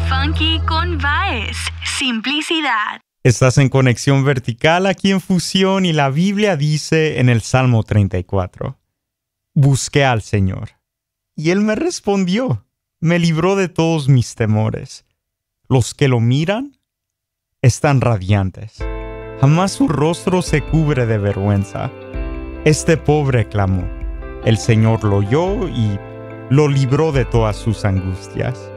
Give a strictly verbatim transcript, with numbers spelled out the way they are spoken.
Funky con Baez. Simplicidad. Estás en Conexión Vertical aquí en Fusión y la Biblia dice en el Salmo treinta y cuatro: Busqué al Señor, y Él me respondió, me libró de todos mis temores. Los que lo miran están radiantes, jamás su rostro se cubre de vergüenza. Este pobre clamó, el Señor lo oyó y lo libró de todas sus angustias.